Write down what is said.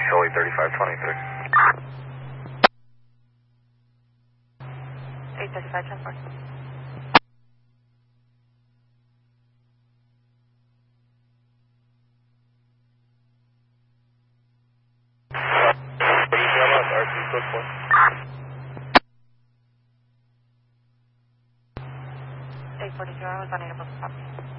Sully 3523. 835, 10 4. RC code 4. 842, I was unable to stop you.